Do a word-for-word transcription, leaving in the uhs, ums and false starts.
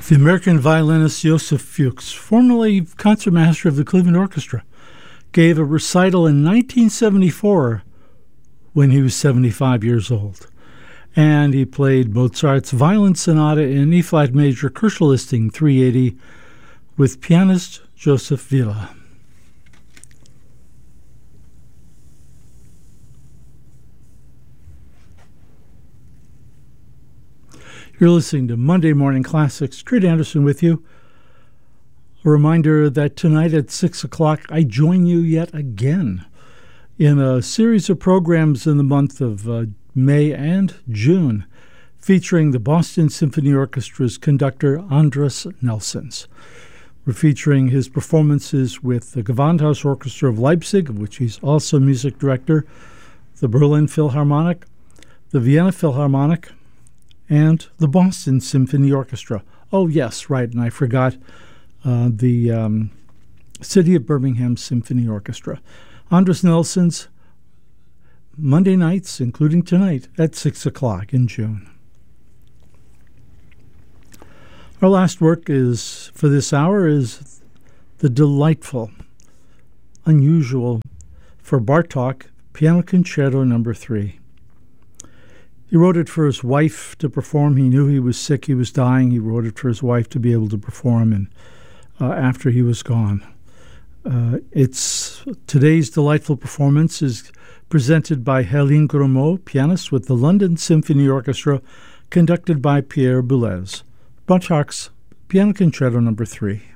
The American violinist Joseph Fuchs, formerly concertmaster of the Cleveland Orchestra, gave a recital in nineteen seventy-four when he was seventy-five years old. And he played Mozart's Violin Sonata in E-flat major, Kirschlisting three eighty, with pianist Joseph Villa. You're listening to Monday Morning Classics. Kurt Anderson with you. A reminder that tonight at six o'clock, I join you yet again in a series of programs in the month of uh, May and June, featuring the Boston Symphony Orchestra's conductor Andras Nelsons. We're featuring his performances with the Gewandhaus Orchestra of Leipzig, of which he's also music director, the Berlin Philharmonic, the Vienna Philharmonic, and the Boston Symphony Orchestra. Oh, yes, right, and I forgot uh, the um, City of Birmingham Symphony Orchestra. Andras Nelsons, Monday nights, including tonight, at six o'clock in June. Our last work is for this hour is the delightful, unusual, for Bartók, Piano Concerto Number Three. He wrote it for his wife to perform. He knew he was sick, he was dying. He wrote it for his wife to be able to perform and uh, after he was gone. Uh, it's today's delightful performance is presented by Hélène Grimaud, pianist with the London Symphony Orchestra, conducted by Pierre Boulez. Bartók's Piano Concerto Number Three.